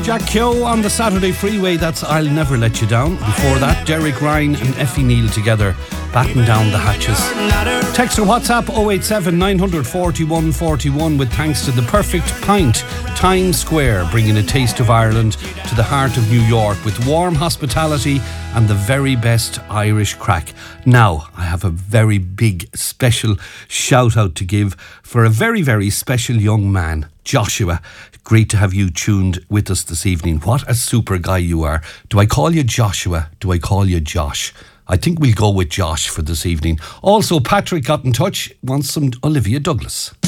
Jack Keogh on the Saturday Freeway, that's I'll Never Let You Down. Before that, Derek Ryan and Effie Neal together, Batten Down the Hatches. Text or WhatsApp 087 941 41 with thanks to The Perfect Pint, Times Square, bringing a taste of Ireland to the heart of New York with warm hospitality and the very best Irish crack. Now, I have a very big special shout out to give for a very, very special young man, Joshua. Great to have you tuned with us this evening. What a super guy you are. Do I call you Joshua? Do I call you Josh? I think we'll go with Josh for this evening. Also, Patrick got in touch, wants some Olivia Douglas.